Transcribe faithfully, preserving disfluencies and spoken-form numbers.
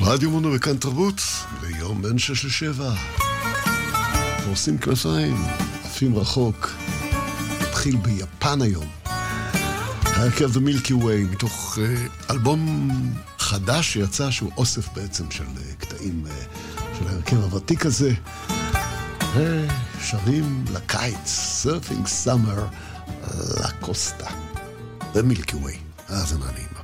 רדיו מונו וכאן תרבות, ביום בין שש לשבע. עושים כנפיים, עפים רחוק. התחיל ביפן היום. הרכב The Milky Way, מתוך uh, אלבום חדש שיצא, שהוא אוסף בעצם של uh, קטעים uh, של הרכב הוותיק הזה. ושרים לקיץ, Surfing Summer, לקוסטה. The Milky Way. האזנה נעימה.